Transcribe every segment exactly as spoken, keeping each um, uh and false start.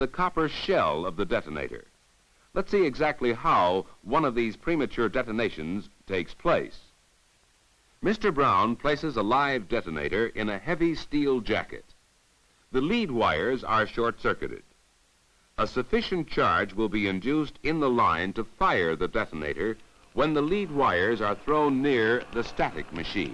the copper shell of the detonator. Let's see exactly how one of these premature detonations takes place. Mister Brown places a live detonator in a heavy steel jacket. The lead wires are short-circuited. A sufficient charge will be induced in the line to fire the detonator when the lead wires are thrown near the static machine.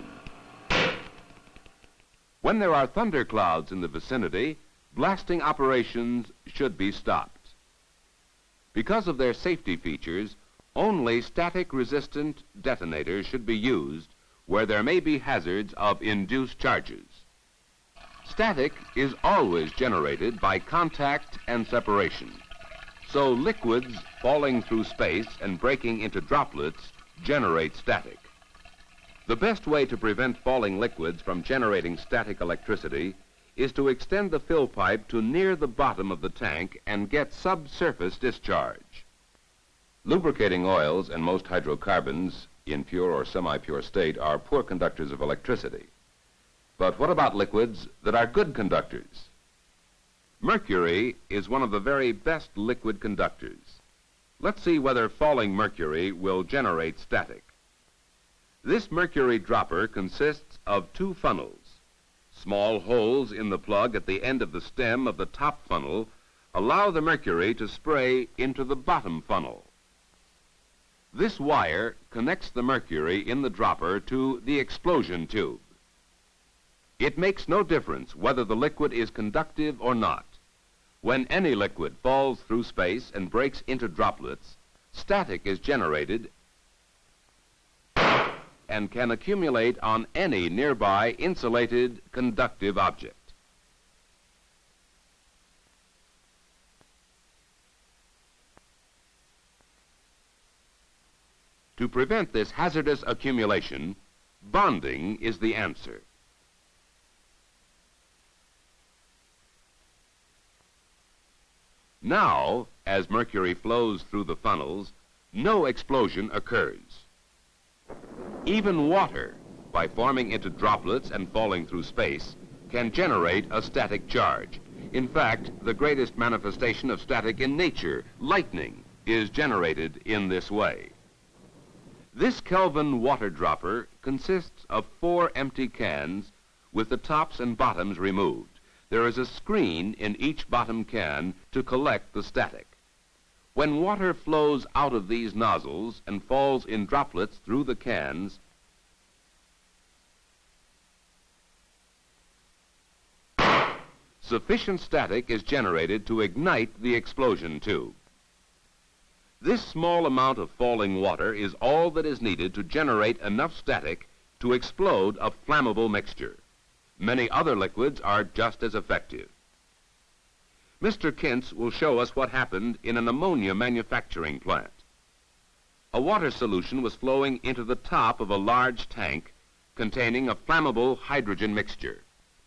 When there are thunderclouds in the vicinity, blasting operations should be stopped. Because of their safety features, only static-resistant detonators should be used where there may be hazards of induced charges. Static is always generated by contact and separation, so liquids falling through space and breaking into droplets generate static. The best way to prevent falling liquids from generating static electricity is to extend the fill pipe to near the bottom of the tank and get subsurface discharge. Lubricating oils and most hydrocarbons in pure or semi-pure state are poor conductors of electricity. But what about liquids that are good conductors? Mercury is one of the very best liquid conductors. Let's see whether falling mercury will generate static. This mercury dropper consists of two funnels. Small holes in the plug at the end of the stem of the top funnel allow the mercury to spray into the bottom funnel. This wire connects the mercury in the dropper to the explosion tube. It makes no difference whether the liquid is conductive or not. When any liquid falls through space and breaks into droplets, static is generated and can accumulate on any nearby insulated conductive object. To prevent this hazardous accumulation, bonding is the answer. Now, as mercury flows through the funnels, no explosion occurs. Even water, by forming into droplets and falling through space, can generate a static charge. In fact, the greatest manifestation of static in nature, lightning, is generated in this way. This Kelvin water dropper consists of four empty cans with the tops and bottoms removed. There is a screen in each bottom can to collect the static. When water flows out of these nozzles and falls in droplets through the cans, sufficient static is generated to ignite the explosion tube. This small amount of falling water is all that is needed to generate enough static to explode a flammable mixture. Many other liquids are just as effective. Mister Kintz will show us what happened in an ammonia manufacturing plant. A water solution was flowing into the top of a large tank containing a flammable hydrogen mixture.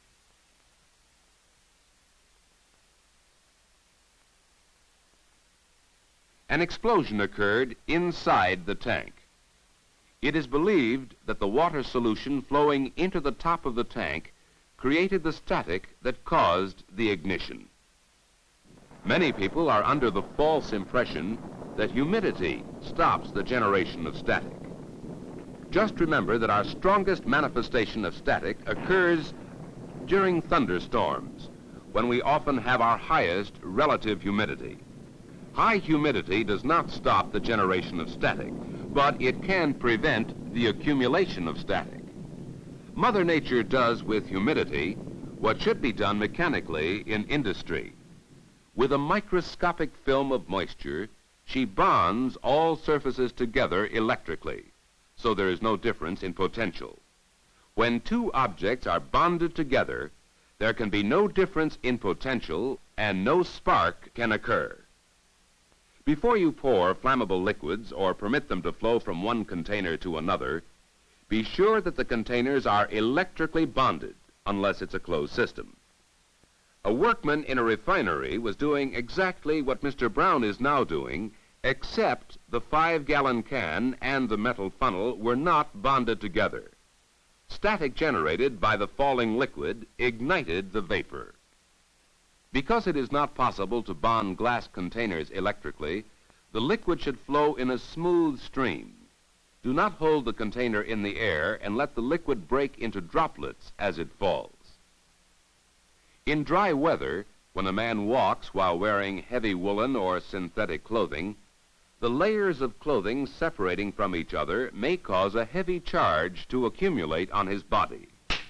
An explosion occurred inside the tank. It is believed that the water solution flowing into the top of the tank created the static that caused the ignition. Many people are under the false impression that humidity stops the generation of static. Just remember that our strongest manifestation of static occurs during thunderstorms, when we often have our highest relative humidity. High humidity does not stop the generation of static, but it can prevent the accumulation of static. Mother Nature does with humidity what should be done mechanically in industry. With a microscopic film of moisture, she bonds all surfaces together electrically, so there is no difference in potential. When two objects are bonded together, there can be no difference in potential and no spark can occur. Before you pour flammable liquids or permit them to flow from one container to another, be sure that the containers are electrically bonded, unless it's a closed system. A workman in a refinery was doing exactly what Mister Brown is now doing, except the five-gallon can and the metal funnel were not bonded together. Static generated by the falling liquid ignited the vapor. Because it is not possible to bond glass containers electrically, the liquid should flow in a smooth stream. Do not hold the container in the air and let the liquid break into droplets as it falls. In dry weather, when a man walks while wearing heavy woolen or synthetic clothing, the layers of clothing separating from each other may cause a heavy charge to accumulate on his body.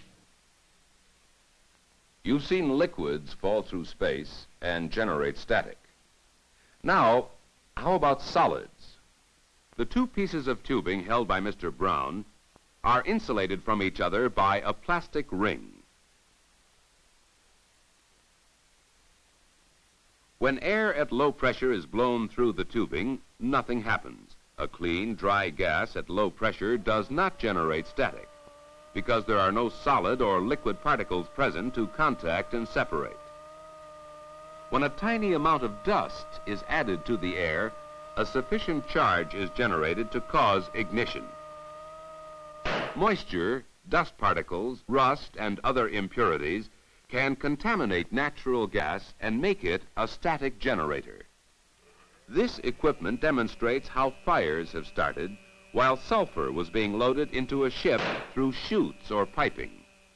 You've seen liquids fall through space and generate static. Now, how about solids? The two pieces of tubing held by Mister Brown are insulated from each other by a plastic ring. When air at low pressure is blown through the tubing, nothing happens. A clean, dry gas at low pressure does not generate static, because there are no solid or liquid particles present to contact and separate. When a tiny amount of dust is added to the air, a sufficient charge is generated to cause ignition. Moisture, dust particles, rust, and other impurities can contaminate natural gas and make it a static generator. This equipment demonstrates how fires have started while sulfur was being loaded into a ship through chutes or piping.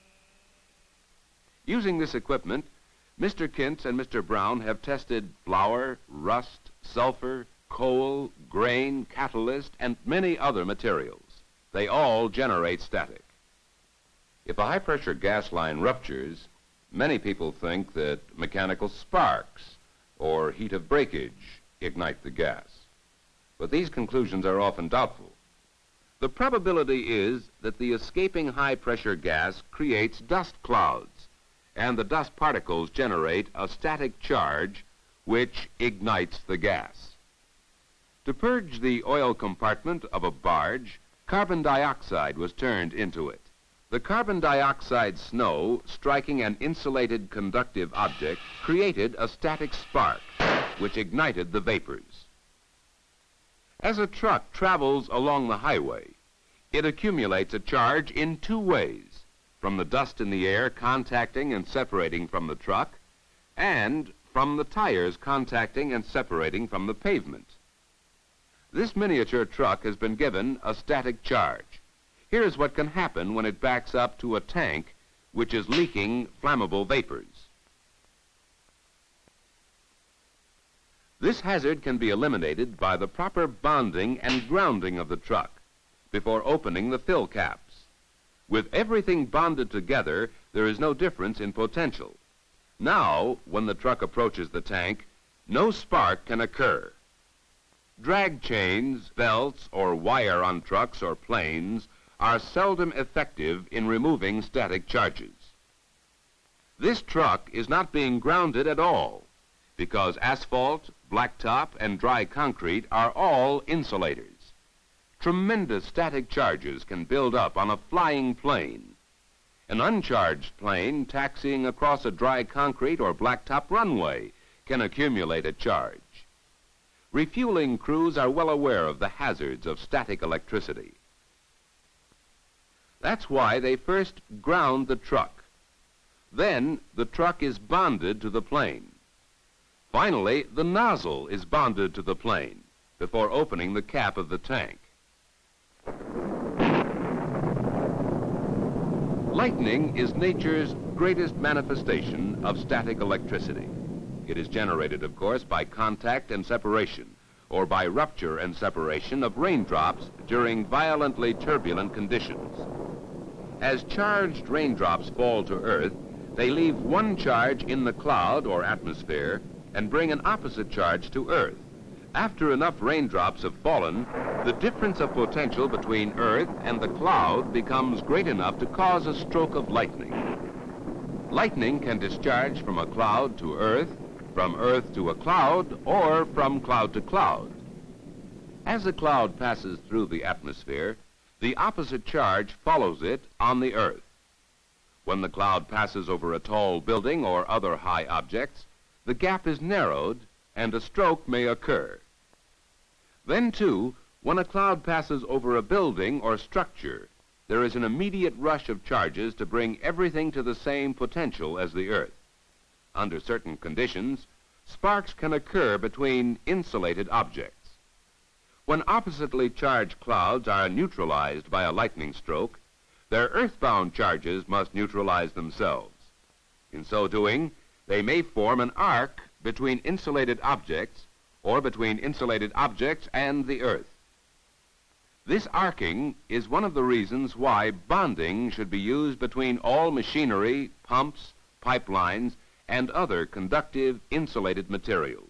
Using this equipment, Mister Kintz and Mister Brown have tested flour, rust, sulfur, coal, grain, catalyst, and many other materials. They all generate static. If a high-pressure gas line ruptures, many people think that mechanical sparks or heat of breakage ignite the gas. But these conclusions are often doubtful. The probability is that the escaping high-pressure gas creates dust clouds, and the dust particles generate a static charge which ignites the gas. To purge the oil compartment of a barge, carbon dioxide was turned into it. The carbon dioxide snow striking an insulated conductive object created a static spark, which ignited the vapors. As a truck travels along the highway, it accumulates a charge in two ways, from the dust in the air contacting and separating from the truck, and from the tires contacting and separating from the pavement. This miniature truck has been given a static charge. Here's what can happen when it backs up to a tank which is leaking flammable vapors. This hazard can be eliminated by the proper bonding and grounding of the truck before opening the fill caps. With everything bonded together, there is no difference in potential. Now, when the truck approaches the tank, no spark can occur. Drag chains, belts, or wire on trucks or planes are seldom effective in removing static charges. This truck is not being grounded at all because asphalt, blacktop, and dry concrete are all insulators. Tremendous static charges can build up on a flying plane. An uncharged plane taxiing across a dry concrete or blacktop runway can accumulate a charge. Refueling crews are well aware of the hazards of static electricity. That's why they first ground the truck. Then the truck is bonded to the plane. Finally, the nozzle is bonded to the plane before opening the cap of the tank. Lightning is nature's greatest manifestation of static electricity. It is generated, of course, by contact and separation, or by rupture and separation of raindrops during violently turbulent conditions. As charged raindrops fall to Earth, they leave one charge in the cloud or atmosphere and bring an opposite charge to Earth. After enough raindrops have fallen, the difference of potential between Earth and the cloud becomes great enough to cause a stroke of lightning. Lightning can discharge from a cloud to Earth, from Earth to a cloud, or from cloud to cloud. As the cloud passes through the atmosphere, the opposite charge follows it on the Earth. When the cloud passes over a tall building or other high objects, the gap is narrowed and a stroke may occur. Then, too, when a cloud passes over a building or structure, there is an immediate rush of charges to bring everything to the same potential as the Earth. under certain conditions, sparks can occur between insulated objects. When oppositely charged clouds are neutralized by a lightning stroke, their earthbound charges must neutralize themselves. In so doing, they may form an arc between insulated objects or between insulated objects and the earth. This arcing is one of the reasons why bonding should be used between all machinery, pumps, pipelines, and other conductive insulated materials.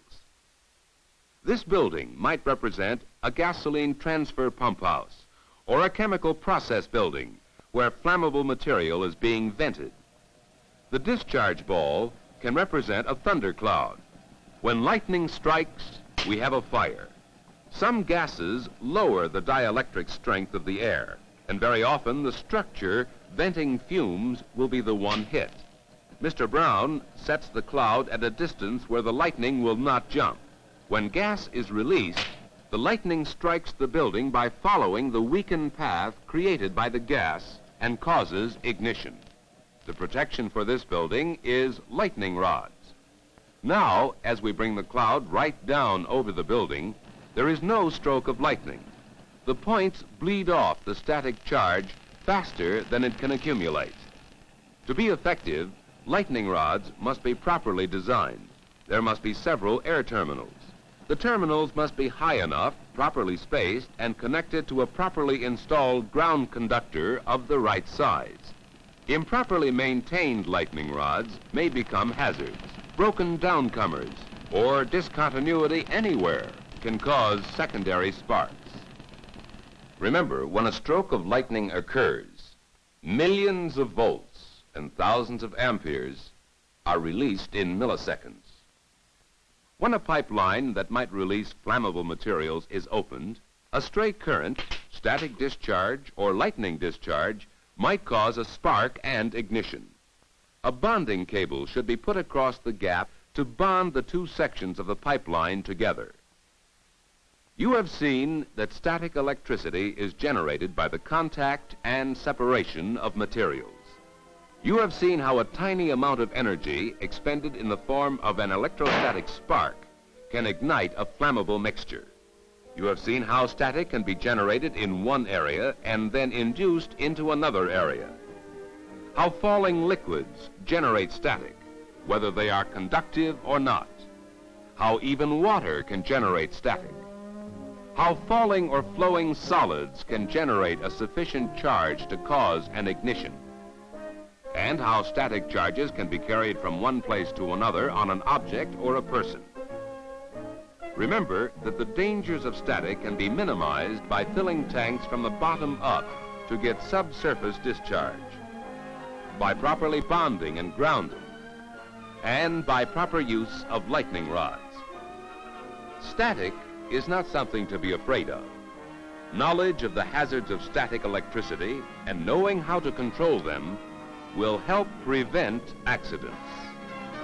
This building might represent a gasoline transfer pump house or a chemical process building where flammable material is being vented. The discharge ball can represent a thundercloud. When lightning strikes, we have a fire. Some gases lower the dielectric strength of the air, and very often the structure venting fumes will be the one hit. Mister Brown sets the cloud at a distance where the lightning will not jump. When gas is released, the lightning strikes the building by following the weakened path created by the gas and causes ignition. The protection for this building is lightning rods. Now, as we bring the cloud right down over the building, there is no stroke of lightning. The points bleed off the static charge faster than it can accumulate. To be effective, lightning rods must be properly designed. There must be several air terminals. The terminals must be high enough, properly spaced, and connected to a properly installed ground conductor of the right size. Improperly maintained lightning rods may become hazards. Broken downcomers or discontinuity anywhere can cause secondary sparks. Remember, when a stroke of lightning occurs, millions of volts and thousands of amperes are released in milliseconds. When a pipeline that might release flammable materials is opened, a stray current, static discharge, or lightning discharge might cause a spark and ignition. A bonding cable should be put across the gap to bond the two sections of the pipeline together. You have seen that static electricity is generated by the contact and separation of materials. You have seen how a tiny amount of energy expended in the form of an electrostatic spark can ignite a flammable mixture. You have seen how static can be generated in one area and then induced into another area. How falling liquids generate static, whether they are conductive or not. How even water can generate static. How falling or flowing solids can generate a sufficient charge to cause an ignition. And how static charges can be carried from one place to another on an object or a person. Remember that the dangers of static can be minimized by filling tanks from the bottom up to get subsurface discharge, by properly bonding and grounding, and by proper use of lightning rods. Static is not something to be afraid of. Knowledge of the hazards of static electricity and knowing how to control them will help prevent accidents.